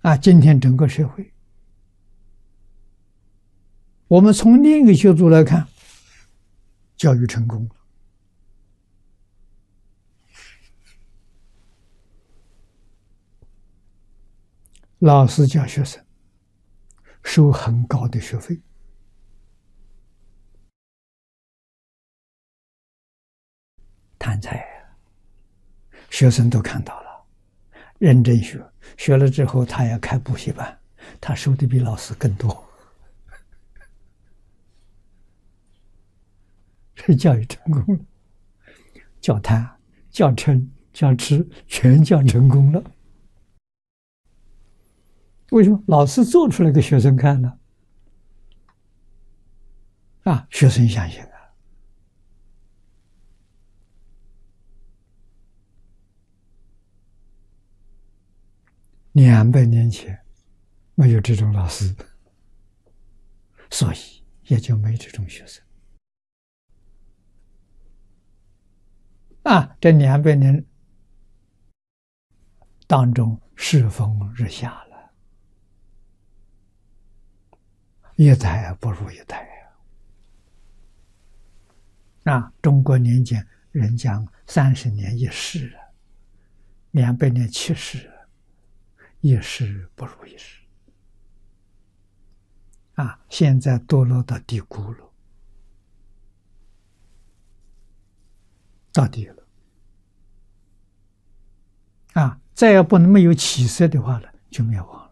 今天整个社会，我们从另一个角度来看，教育成功了。老师教学生收很高的学费，贪财，学生都看到了，认真学，学了之后他要开补习班，他收的比老师更多，这教育成功了，教贪、教嗔、教痴，全教成功了。为什么？老师做出来给学生看呢？学生相信啊。200年前没有这种老师，所以也就没这种学生。这200年当中，世风日下了，一代不如一代中国年间人讲30年一世，200年7世，一世不如一世现在堕落到低谷了，到底了再要不能没有起色的话呢，就灭亡。